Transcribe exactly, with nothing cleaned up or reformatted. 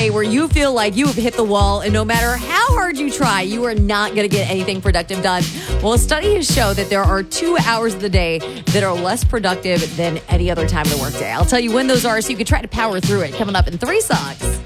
day where you feel like you have hit the wall and no matter how hard you try, you are not going to get anything productive done. Well, a study has shown that there are two hours of the day that are less productive than any other time of the workday. I'll tell you when those are so you can try to power through it. Coming up in three songs.